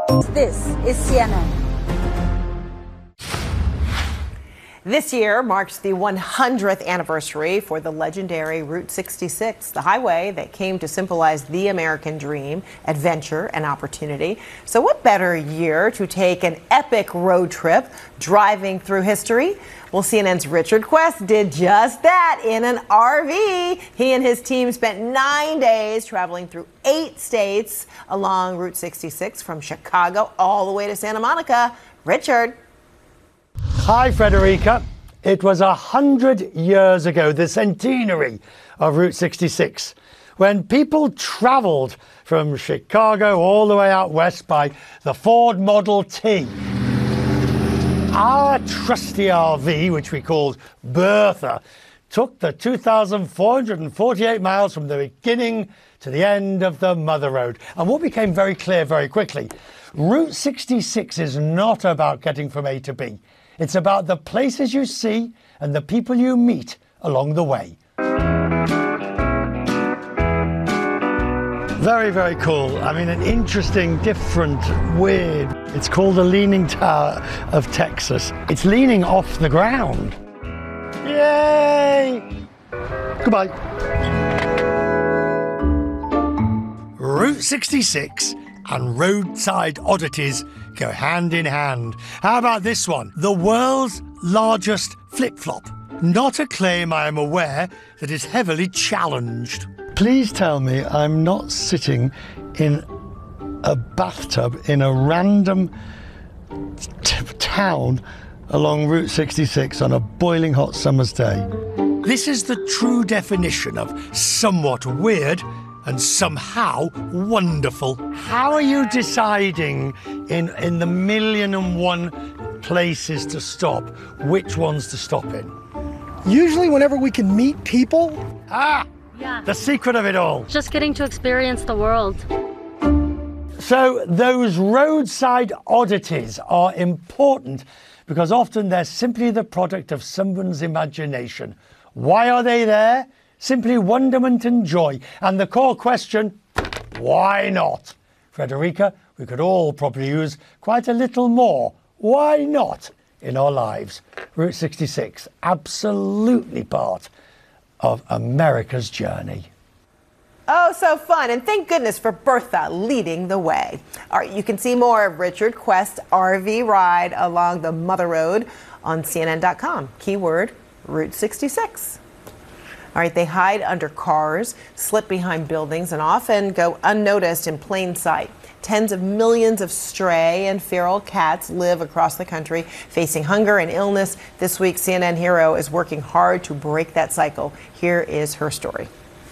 This is CNN. This year marks the 100th anniversary for the legendary Route 66, the highway that came to symbolize the American dream, adventure, and opportunity. So what better year to take an epic road trip driving through history? Well, CNN's Richard Quest did just that in an RV. He and his team spent 9 days traveling through 8 states along Route 66 from Chicago all the way to Santa Monica. Richard. Hi, Frederica. It was 100 years ago, the centenary of Route 66, when people traveled from Chicago all the way out west by the Ford Model T. Our trusty RV, which we called Bertha, took the 2,448 miles from the beginning to the end of the Mother Road. And what became very clear very quickly, Route 66 is not about getting from A to B. It's about the places you see and the people you meet along the way. Very, very cool. I mean, an interesting, different, weird. It's called the Leaning Tower of Texas. It's leaning off the ground. Yay! Goodbye. Route 66 and roadside oddities go hand in hand. How about this one? The world's largest flip-flop. Not a claim I am aware that is heavily challenged. Please tell me I'm not sitting in a bathtub in a random town along Route 66 on a boiling hot summer's day. This is the true definition of somewhat weird and somehow wonderful. How are you deciding in the 1,000,001 places to stop, which ones to stop in? Usually whenever we can meet people. Yeah. The secret of it all. Just getting to experience the world. So those roadside oddities are important because often they're simply the product of someone's imagination. Why are they there? Simply wonderment and joy. And the core question, why not? Frederica, we could all probably use quite a little more. Why not in our lives? Route 66, absolutely part of America's journey. Oh, so fun. And thank goodness for Bertha leading the way. All right, you can see more of Richard Quest's RV ride along the Mother Road on CNN.com. Keyword, Route 66. All right, they hide under cars, slip behind buildings, and often go unnoticed in plain sight. Tens of millions of stray and feral cats live across the country, facing hunger and illness. This week, CNN Hero is working hard to break that cycle. Here is her story.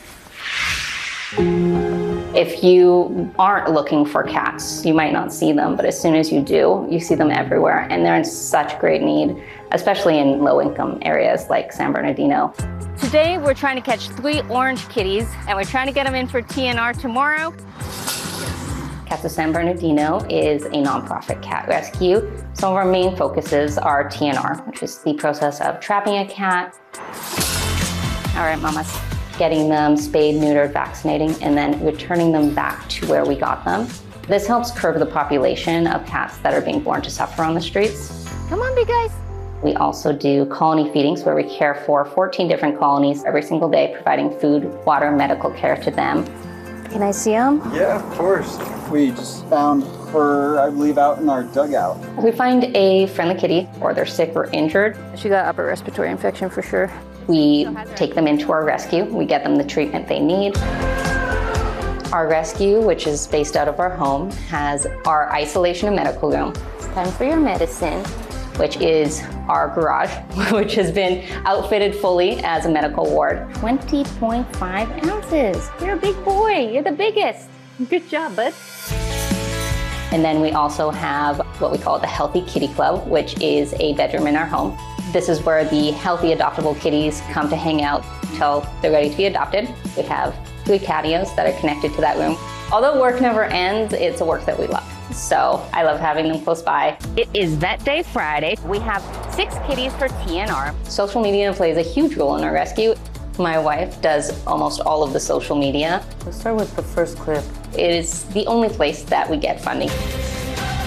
If you aren't looking for cats, you might not see them, but as soon as you do, you see them everywhere, and they're in such great need, especially in low-income areas like San Bernardino. Today, we're trying to catch 3 orange kitties, and we're trying to get them in for TNR tomorrow. Cats of San Bernardino is a nonprofit cat rescue. Some of our main focuses are TNR, which is the process of trapping a cat. All right, mamas. Getting them spayed, neutered, vaccinating, and then returning them back to where we got them. This helps curb the population of cats that are being born to suffer on the streets. Come on, big guys. We also do colony feedings where we care for 14 different colonies every single day, providing food, water, medical care to them. Can I see them? Yeah, of course. We just found her, I believe, out in our dugout. If we find a friendly kitty or they're sick or injured, She got upper respiratory infection for sure. we take them into our rescue. We get them the treatment they need. Our rescue, which is based out of our home, has our isolation and medical room. It's time for your medicine, which is our garage, which has been outfitted fully as a medical ward. 20.5 ounces. You're a big boy. You're the biggest. Good job, bud. And then we also have what we call the Healthy Kitty Club, which is a bedroom in our home. This is where the healthy adoptable kitties come to hang out until they're ready to be adopted. We have 3 catios that are connected to that room. Although work never ends, it's a work that we love. So I love having them close by. It is Vet Day Friday. We have 6 kitties for TNR. Social media plays a huge role in our rescue. My wife does almost all of the social media. Let's start with the first clip. It is the only place that we get funding.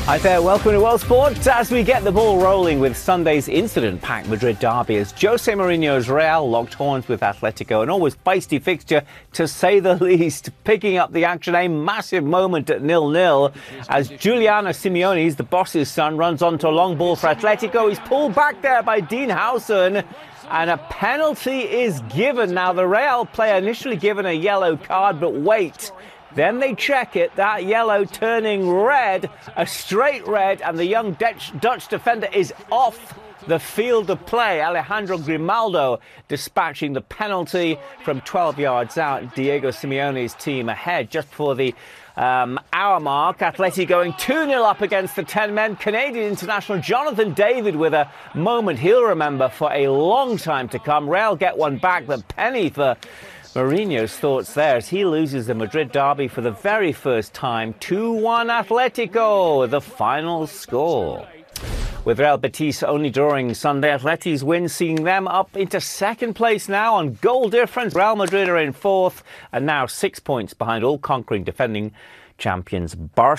Hi there, welcome to World Sport as we get the ball rolling with Sunday's incident-packed Madrid derby as Jose Mourinho's Real locked horns with Atletico, an always feisty fixture to say the least. Picking up the action, a massive moment at 0-0 as Juliano Simeone, the boss's son, runs onto a long ball for Atletico. He's pulled back there by Dean Howson and a penalty is given. Now the Real player initially given a yellow card, but wait. Then they check it, that yellow turning red, a straight red, and the young Dutch defender is off the field of play. Alejandro Grimaldo dispatching the penalty from 12 yards out. Diego Simeone's team ahead just before the hour mark. Atleti going 2-0 up against the 10 men. Canadian international Jonathan David with a moment he'll remember for a long time to come. Real get one back, but penny for Mourinho's thoughts there as he loses the Madrid derby for the very first time. 2-1 Atletico, the final score. With Real Betis only drawing Sunday, Atleti's win seeing them up into second place now on goal difference. Real Madrid are in fourth and now 6 points behind all-conquering defending champions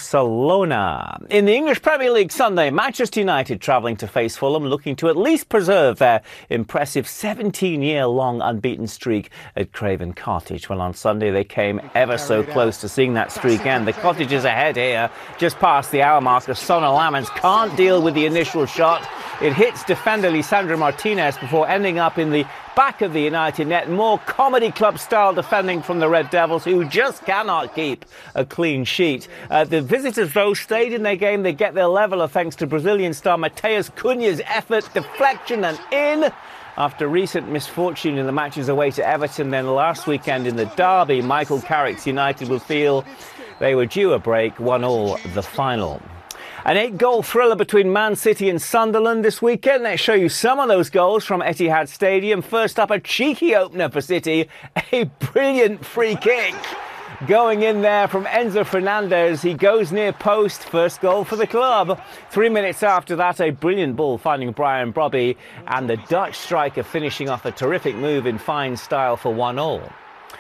Barcelona. In the English Premier League Sunday, Manchester United travelling to face Fulham, looking to at least preserve their impressive 17-year-long unbeaten streak at Craven Cottage. Well, on Sunday they came ever so close to seeing that streak end. The Cottagers ahead here, just past the hour mark as Son Lamens can't deal with the initial shot. It hits defender Lisandro Martinez before ending up in the back of the United net. More comedy club style defending from the Red Devils, who just cannot keep a clean sheet. The visitors, though, stayed in their game. They get their leveler thanks to Brazilian star Mateus Cunha's effort, deflection and in. After recent misfortune in the matches away to Everton, then last weekend in the derby, Michael Carrick's United will feel they were due a break, 1-1 the final. An 8-goal thriller between Man City and Sunderland this weekend. Let's show you some of those goals from Etihad Stadium. First up, a cheeky opener for City. A brilliant free kick going in there from Enzo Fernandez. He goes near post. First goal for the club. 3 minutes after that, a brilliant ball finding Brian Brobby. And the Dutch striker finishing off a terrific move in fine style for 1-1.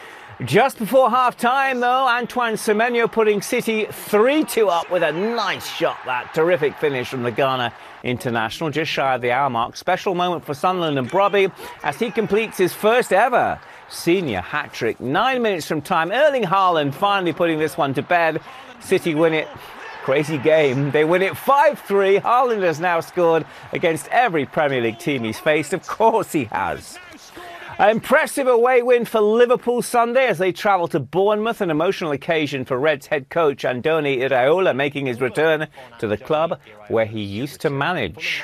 Just before half-time, though, Antoine Semenyo putting City 3-2 up with a nice shot. That terrific finish from the Ghana international, just shy of the hour mark. Special moment for Sunderland and Brobby as he completes his first ever senior hat-trick. 9 minutes from time, Erling Haaland finally putting this one to bed. City win it. Crazy game. They win it 5-3. Haaland has now scored against every Premier League team he's faced. Of course he has. An impressive away win for Liverpool Sunday as they travel to Bournemouth, an emotional occasion for Reds head coach Andoni Iraola making his return to the club where he used to manage.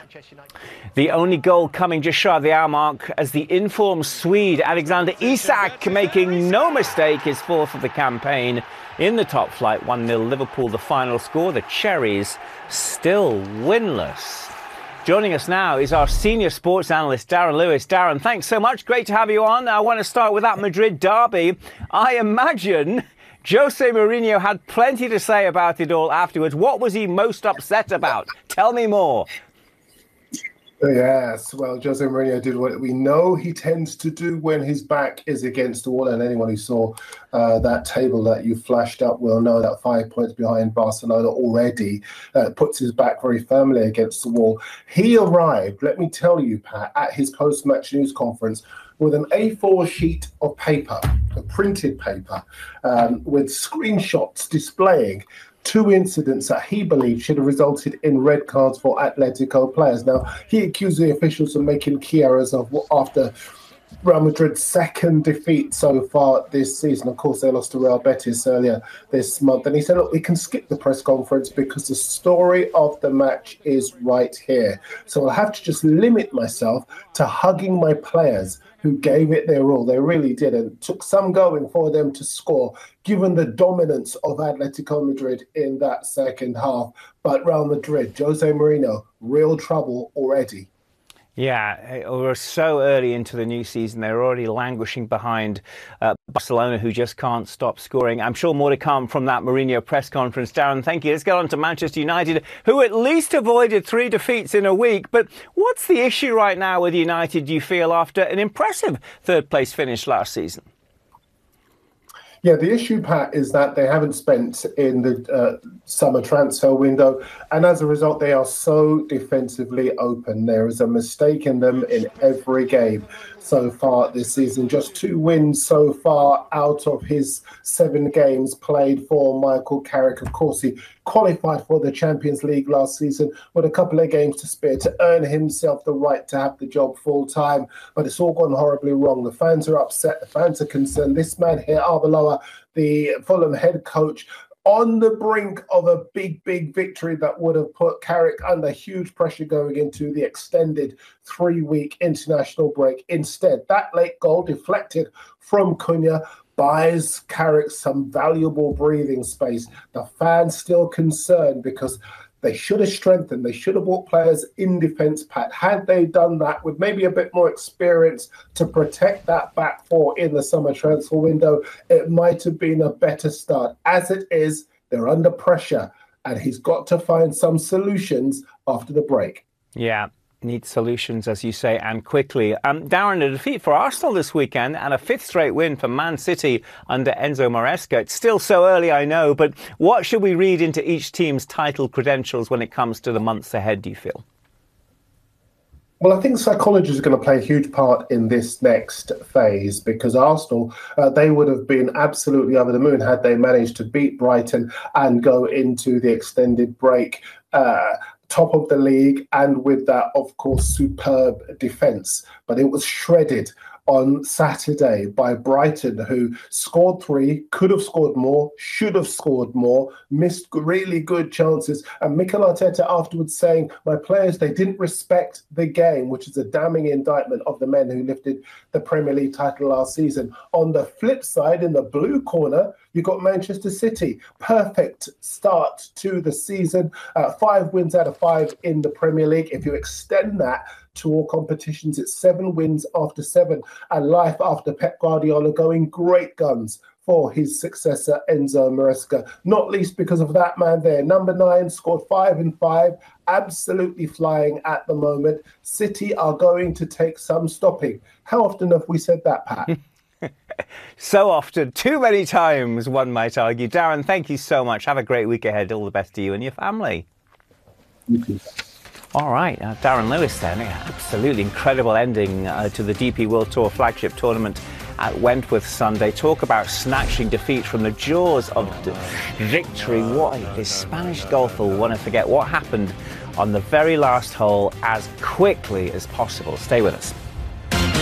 The only goal coming just shy of the hour mark as the informed Swede Alexander Isak making no mistake his fourth of the campaign in the top flight. 1-0 Liverpool the final score. The Cherries still winless. Joining us now is our senior sports analyst, Darren Lewis. Darren, thanks so much. Great to have you on. I want to start with that Madrid derby. I imagine Jose Mourinho had plenty to say about it all afterwards. What was he most upset about? Tell me more. Yes, well, Jose Mourinho did what we know he tends to do when his back is against the wall. And anyone who saw that table that you flashed up will know that 5 points behind Barcelona already puts his back very firmly against the wall. He arrived, let me tell you, Pat, at his post-match news conference with an A4 sheet of paper, a printed paper, with screenshots displaying two incidents that he believed should have resulted in red cards for Atletico players. Now, he accused the officials of making key errors after Real Madrid's second defeat so far this season. Of course, they lost to Real Betis earlier this month. And he said, look, we can skip the press conference because the story of the match is right here. So I'll have to just limit myself to hugging my players who gave it their all. They really did. And it took some going for them to score, given the dominance of Atletico Madrid in that second half. But Real Madrid, Jose Mourinho, real trouble already. Yeah, we're so early into the new season. They're already languishing behind Barcelona, who just can't stop scoring. I'm sure more to come from that Mourinho press conference. Darren, thank you. Let's get on to Manchester United, who at least avoided 3 defeats in a week. But what's the issue right now with United, do you feel, after an impressive third-place finish last season? Yeah, the issue, Pat, is that they haven't spent in the summer transfer window, and as a result, they are so defensively open. There is a mistake in them in every game so far this season. Just 2 wins so far out of his 7 games played for Michael Carrick. Of course, he qualified for the Champions League last season with a couple of games to spare to earn himself the right to have the job full time, but it's all gone horribly wrong. The fans are upset, the fans are concerned. This man here, Arbeloa, the Fulham head coach, on the brink of a big victory that would have put Carrick under huge pressure going into the extended 3-week international break. Instead, that late goal deflected from Cunha buys Carrick some valuable breathing space. The fans still concerned because they should have strengthened. They should have brought players in defence, Pat. Had they done that with maybe a bit more experience to protect that back four in the summer transfer window, it might have been a better start. As it is, they're under pressure, and he's got to find some solutions after the break. Yeah. Need solutions, as you say, and quickly. Darren, a defeat for Arsenal this weekend and a 5th straight win for Man City under Enzo Maresca. It's still so early, I know, but what should we read into each team's title credentials when it comes to the months ahead, do you feel? Well, I think psychology is going to play a huge part in this next phase, because Arsenal, they would have been absolutely over the moon had they managed to beat Brighton and go into the extended break top of the league, and with that, of course, superb defence. But it was shredded on Saturday by Brighton, who scored 3, could have scored more, should have scored more, missed really good chances. And Mikel Arteta afterwards saying, my players, they didn't respect the game, which is a damning indictment of the men who lifted the Premier League title last season. On the flip side, in the blue corner, you got Manchester City. Perfect start to the season. 5 wins out of 5 in the Premier League. If you extend that to all competitions, it's 7 wins after 7. And life after Pep Guardiola going great guns for his successor, Enzo Maresca. Not least because of that man there. Number 9 scored 5 in 5. Absolutely flying at the moment. City are going to take some stopping. How often have we said that, Pat? So often, too many times, one might argue. Darren, thank you so much. Have a great week ahead. All the best to you and your family. You too. All right, Darren Lewis then. Absolutely incredible ending to the DP World Tour flagship tournament at Wentworth Sunday. Talk about snatching defeat from the jaws of victory. What this Spanish golfer will want to forget what happened on the very last hole as quickly as possible. Stay with us.